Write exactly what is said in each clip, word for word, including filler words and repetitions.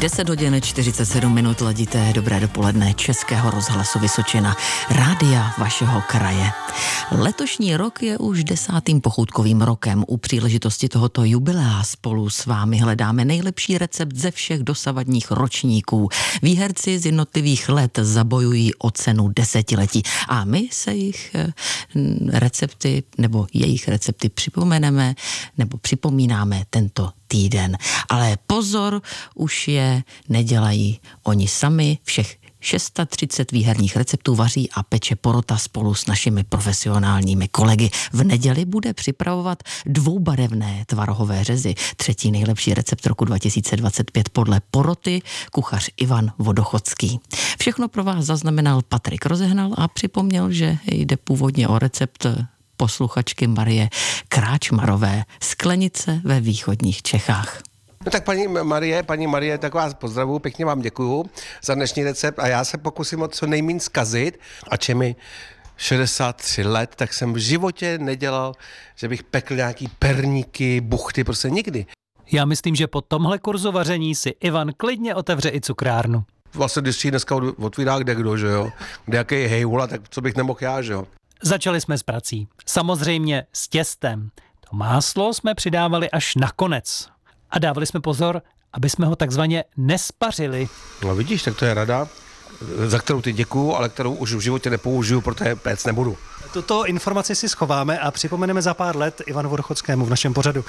deset hodin čtyřicet sedm minut ladíte dobré dopoledne Českého rozhlasu Vysočina, rádia vašeho kraje. Letošní rok je už desátým pochoutkovým rokem. U příležitosti tohoto jubilea spolu s vámi hledáme nejlepší recept ze všech dosavadních ročníků. Výherci z jednotlivých let zabojují o cenu desetiletí a my se jich recepty nebo jejich recepty připomeneme nebo připomínáme tento týden. Ale pozor, už je nedělají oni sami, všech třicet šest výherních receptů vaří a peče porota spolu s našimi profesionálními kolegy. V neděli bude připravovat dvoubarevné tvarohové řezy. Třetí nejlepší recept roku dva tisíce dvacet pět podle poroty kuchař Ivan Vodochodský. Všechno pro vás zaznamenal Patrik Rozehnal a připomněl, že jde původně o recept posluchačky Marie Kráčmarové, Sklenice ve východních Čechách. No tak paní Marie, paní Marie, tak vás pozdravuju, pěkně vám děkuju za dnešní recept a já se pokusím o co nejméně zkazit. Ač je mi šedesát tři let, tak jsem v životě nedělal, že bych pekl nějaký perníky, buchty, prostě nikdy. Já myslím, že po tomhle kurzu vaření si Ivan klidně otevře i cukrárnu. Vlastně když si dneska otvírá kdekdo, že jo, kde jaký je hejhula, tak co bych nemohl já, že jo. Začali jsme s prací. Samozřejmě s těstem. To máslo jsme přidávali až na konec. A dávali jsme pozor, aby jsme ho takzvaně nespařili. No vidíš, tak to je rada, za kterou ty děkuju, ale kterou už v životě nepoužiju, protože péct nebudu. Tuto informaci si schováme a připomeneme za pár let Ivanu Vodochodskému v našem pořadu.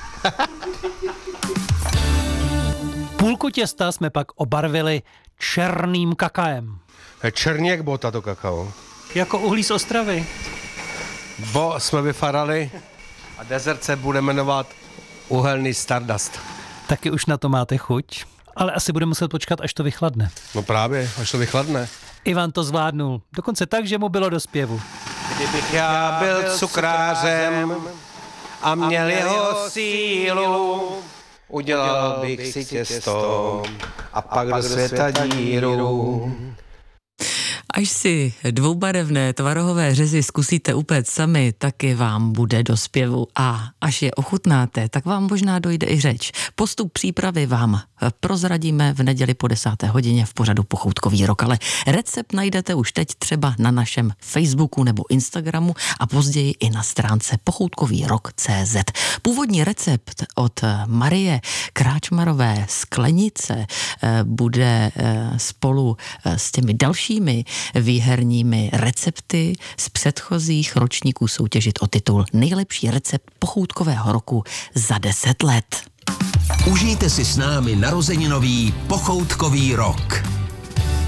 Půlku těsta jsme pak obarvili černým kakaem. Je černý jak bota to kakao. Jako uhlí z Ostravy. Bo jsme vyfarali a dezert se bude jmenovat uhelný Stardust. Taky už na to máte chuť, ale asi bude muset počkat, až to vychladne. No právě, až to vychladne. Ivan to zvládnul, dokonce tak, že mu bylo do zpěvu. Kdybych já byl cukrářem a měl jeho sílu, udělal bych si těsto a pak do světa díru. Až si dvoubarevné tvarohové řezy zkusíte upéct sami, taky vám bude do zpěvu a až je ochutnáte, tak vám možná dojde i řeč. Postup přípravy vám prozradíme v neděli po desáté hodině v pořadu Pochoutkový rok, ale recept najdete už teď třeba na našem Facebooku nebo Instagramu a později i na stránce pochoutkový rok tečka cé zet. Původní recept od Marie Kráčmarové Sklenice bude spolu s těmi dalšími výherními recepty z předchozích ročníků soutěžit o titul Nejlepší recept pochoutkového roku za deset let. Užijte si s námi narozeninový pochoutkový rok.